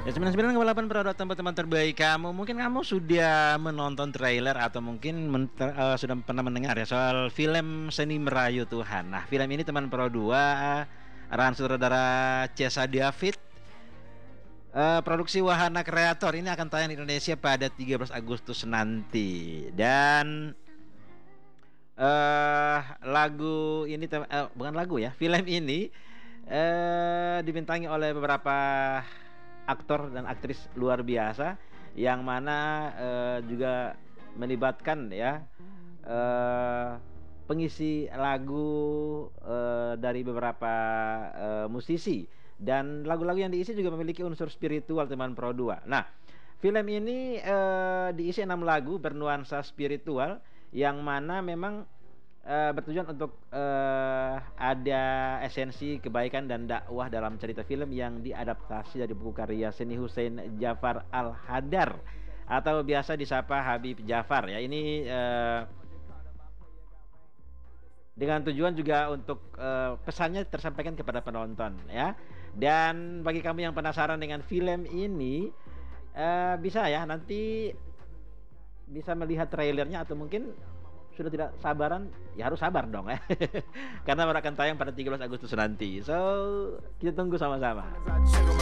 Ya 99,8 Produk teman-teman terbaik kamu. Mungkin kamu sudah menonton trailer atau mungkin sudah pernah mendengar ya soal film Seni Merayu Tuhan. Nah, film ini teman Pro 2 arahan sutradara Cesa David, produksi Wahana Kreator, ini akan tayang di Indonesia pada 13 Agustus nanti. Dan lagu ini bukan lagu ya, film ini dibintangi oleh beberapa aktor dan aktris luar biasa yang mana juga melibatkan ya pengisi lagu dari beberapa musisi, dan lagu-lagu yang diisi juga memiliki unsur spiritual teman Pro 2. Nah, film ini diisi 6 lagu bernuansa spiritual yang mana memang bertujuan untuk ada esensi kebaikan dan dakwah dalam cerita film yang diadaptasi dari buku karya Seni Hussein Jafar Al-Hadar atau biasa disapa Habib Jafar ya. Ini dengan tujuan juga untuk pesannya tersampaikan kepada penonton ya. Dan bagi kamu yang penasaran dengan film ini, bisa ya nanti bisa melihat trailernya, atau mungkin sudah tidak sabaran ya harus sabar dong ya. Karena akan tayang pada 13 Agustus nanti. So, kita tunggu sama-sama.